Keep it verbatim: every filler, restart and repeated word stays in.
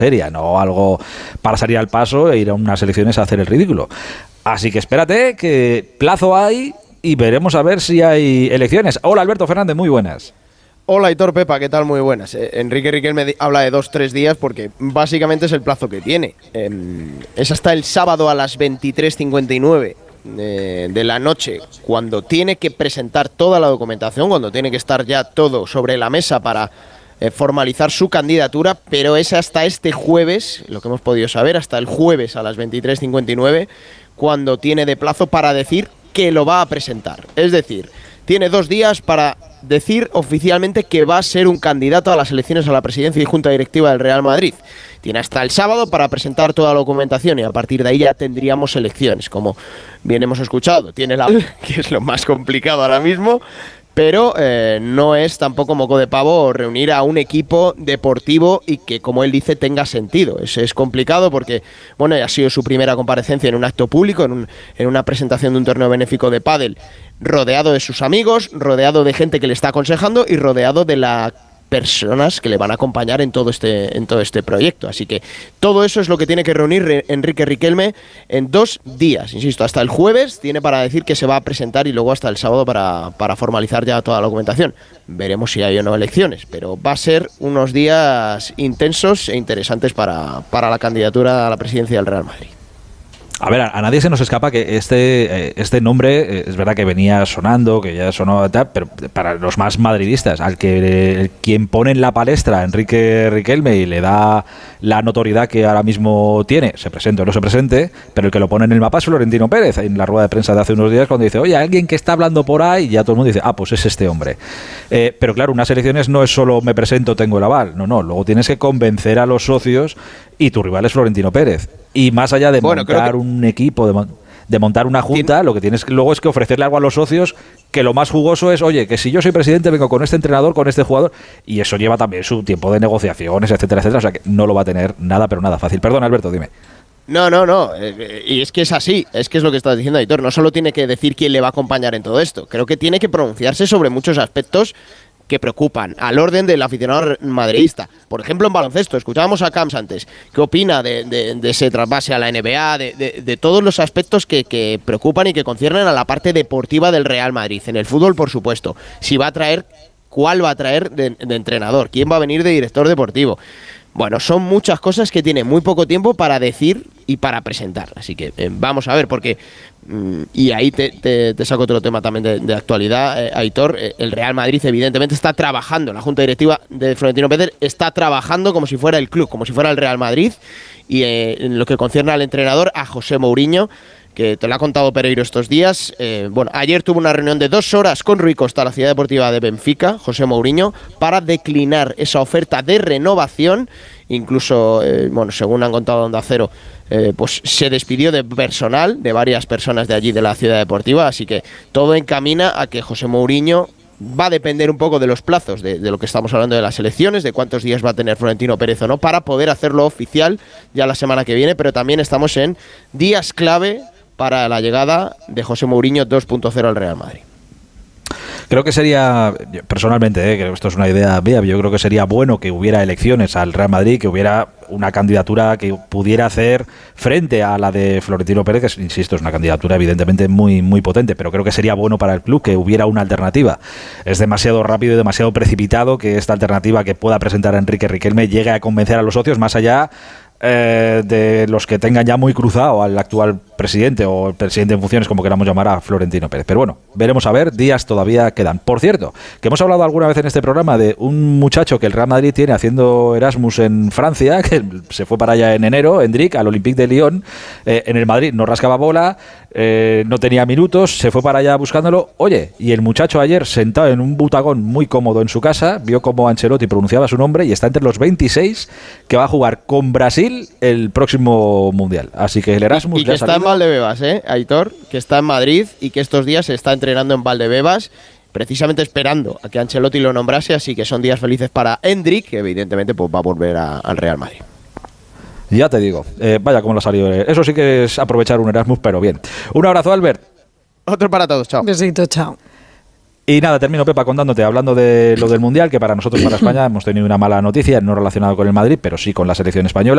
seria, no algo para salir al paso e ir a unas elecciones a hacer el ridículo. Así que espérate, que plazo hay y veremos a ver si hay elecciones. Hola Alberto Fernández, muy buenas. Hola Aitor, Pepa, ¿qué tal? Muy buenas. Eh, Enrique Riquelme habla de dos, tres días porque básicamente es el plazo que tiene. Eh, es hasta el sábado a las veintitrés cincuenta y nueve de, de la noche, cuando tiene que presentar toda la documentación, cuando tiene que estar ya todo sobre la mesa para eh, formalizar su candidatura, pero es hasta este jueves, lo que hemos podido saber, hasta el jueves a las veintitrés cincuenta y nueve, cuando tiene de plazo para decir que lo va a presentar. Es decir, tiene dos días para decir oficialmente que va a ser un candidato a las elecciones a la presidencia y junta directiva del Real Madrid. Tiene hasta el sábado para presentar toda la documentación y a partir de ahí ya tendríamos elecciones, como bien hemos escuchado. Tiene la que es lo más complicado ahora mismo, pero eh, no es tampoco moco de pavo reunir a un equipo deportivo y que, como él dice, tenga sentido. Es, es complicado porque, bueno, ha sido su primera comparecencia en un acto público, en, un, en una presentación de un torneo benéfico de pádel, rodeado de sus amigos, rodeado de gente que le está aconsejando y rodeado de las personas que le van a acompañar en todo este en todo este proyecto. Así que todo eso es lo que tiene que reunir Enrique Riquelme en dos días. Insisto, hasta el jueves tiene para decir que se va a presentar y luego hasta el sábado para, para formalizar ya toda la documentación. Veremos si hay o no elecciones, pero va a ser unos días intensos e interesantes para, para la candidatura a la presidencia del Real Madrid. A ver, a, a nadie se nos escapa que este, eh, este nombre, eh, es verdad que venía sonando, que ya sonó, tal, pero para los más madridistas, al que eh, quien pone en la palestra a Enrique Riquelme y le da la notoriedad que ahora mismo tiene, se presente o no se presente, pero el que lo pone en el mapa es Florentino Pérez, en la rueda de prensa de hace unos días, cuando dice, oye, alguien que está hablando por ahí, y ya todo el mundo dice, ah, pues es este hombre. Eh, pero claro, unas elecciones no es solo me presento, tengo el aval, no, no, luego tienes que convencer a los socios y tu rival es Florentino Pérez. Y más allá de bueno, montar que... un equipo, de, de montar una junta, ¿Tien? lo que tienes luego es que ofrecerle algo a los socios, que lo más jugoso es, oye, que si yo soy presidente vengo con este entrenador, con este jugador, y eso lleva también su tiempo de negociaciones, etcétera, etcétera, o sea que no lo va a tener nada, pero nada fácil. Perdón, Alberto, dime. No, no, no, eh, y es que es así, es que es lo que estás diciendo, Aitor, no solo tiene que decir quién le va a acompañar en todo esto, creo que tiene que pronunciarse sobre muchos aspectos que preocupan al orden del aficionado madridista. Por ejemplo, en baloncesto, escuchábamos a Camps antes. ¿Qué opina de, de, de ese trasvase a la N B A, de, de, de todos los aspectos que, que preocupan y que conciernen a la parte deportiva del Real Madrid? En el fútbol, por supuesto. Si va a traer, ¿cuál va a traer de, de entrenador? ¿Quién va a venir de director deportivo? Bueno, son muchas cosas que tiene muy poco tiempo para decir y para presentar. Así que eh, vamos a ver, porque... Mm, y ahí te, te, te saco otro tema también de, de actualidad, eh, Aitor. Eh, el Real Madrid evidentemente está trabajando, la Junta Directiva de Florentino Pérez está trabajando como si fuera el club, como si fuera el Real Madrid. Y eh, en lo que concierne al entrenador, a José Mourinho, que te lo ha contado Pereiro estos días. Eh, bueno, ayer tuvo una reunión de dos horas con Rui Costa, la ciudad deportiva de Benfica, José Mourinho, para declinar esa oferta de renovación. Incluso, eh, bueno, según han contado Onda Cero, eh, pues se despidió de personal, de varias personas de allí de la ciudad deportiva, así que todo encamina a que José Mourinho va a depender un poco de los plazos, de, de lo que estamos hablando de las elecciones, de cuántos días va a tener Florentino Pérez o no, para poder hacerlo oficial ya la semana que viene, pero también estamos en días clave para la llegada de José Mourinho dos punto cero al Real Madrid. Creo que sería, personalmente, eh, creo que esto es una idea mía, yo creo que sería bueno que hubiera elecciones al Real Madrid, que hubiera una candidatura que pudiera hacer frente a la de Florentino Pérez, que, insisto, es una candidatura evidentemente muy, muy potente, pero creo que sería bueno para el club que hubiera una alternativa. Es demasiado rápido y demasiado precipitado que esta alternativa que pueda presentar a Enrique Riquelme llegue a convencer a los socios, más allá Eh, de los que tengan ya muy cruzado al actual presidente o el presidente en funciones, como queramos llamar, a Florentino Pérez. Pero bueno, veremos a ver, días todavía quedan. Por cierto, que hemos hablado alguna vez en este programa de un muchacho que el Real Madrid tiene haciendo Erasmus en Francia, que se fue para allá en enero, Endrick, al Olympique de Lyon, eh, en el Madrid no rascaba bola, eh, no tenía minutos, se fue para allá buscándolo. Oye, y el muchacho ayer, sentado en un butagón muy cómodo en su casa, vio cómo Ancelotti pronunciaba su nombre y está entre los veintiséis que va a jugar con Brasil el próximo Mundial. Así que el Erasmus... Y que está en Valdebebas, ¿eh, Aitor? Que está en Madrid y que estos días se está entrenando en Valdebebas, precisamente esperando a que Ancelotti lo nombrase, así que son días felices para Endrick, que evidentemente pues, va a volver a, al Real Madrid. Ya te digo, eh, vaya cómo lo ha salido. Eso sí que es aprovechar un Erasmus, pero bien. Un abrazo, Albert. Otro para todos, chao. Besito, chao. Y nada, termino, Pepa, contándote, hablando de lo del Mundial, que para nosotros, para España, hemos tenido una mala noticia, no relacionada con el Madrid, pero sí con la selección española.